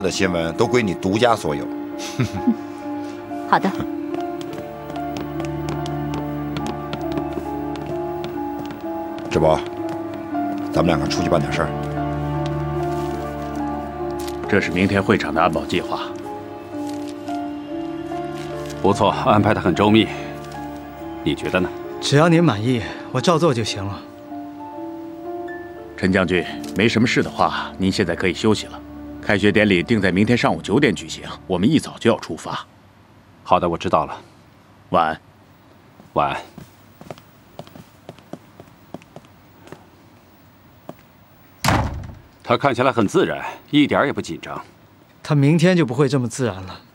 的新闻都归你独家所有。 好的。 志博，咱们两个出去办点事儿。 这是明天会场的安保计划。 不错，安排得很周密。你觉得呢？ 只要您满意，我照做就行了。 陈将军，没什么事的话，您现在可以休息了。开学典礼定在明天上午9点举行，我们一早就要出发。 好的，我知道了。 晚安。 晚安。他看起来很自然，一点也不紧张。 他明天就不会这么自然了。